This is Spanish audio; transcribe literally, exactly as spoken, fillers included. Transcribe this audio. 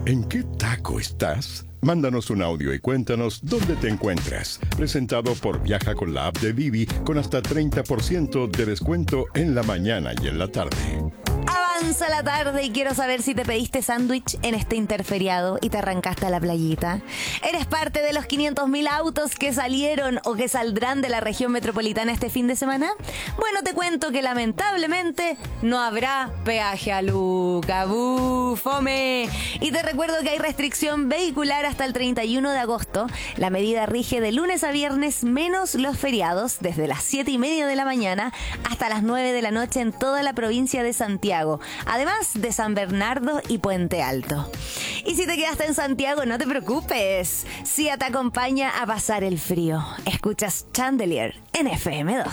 ¿En qué taco estás? Mándanos un audio y cuéntanos dónde te encuentras. Presentado por Viaja con la app de Vivi con hasta treinta por ciento de descuento en la mañana y en la tarde. Avanza la tarde y quiero saber si te pediste sándwich en este interferiado y te arrancaste a la playita. ¿Eres parte de los quinientos mil autos que salieron o que saldrán de la región metropolitana este fin de semana? Bueno, te cuento que lamentablemente no habrá peaje a Luca. ¡Bú, fome! Y te recuerdo que hay restricción vehicular hasta el treinta y uno de agosto. La medida rige de lunes a viernes menos los feriados desde las siete y media de la mañana hasta las nueve de la noche en toda la provincia de Santiago, además de San Bernardo y Puente Alto. Y si te quedaste en Santiago, no te preocupes. C I A te acompaña a pasar el frío. Escuchas Chandelier en F M dos.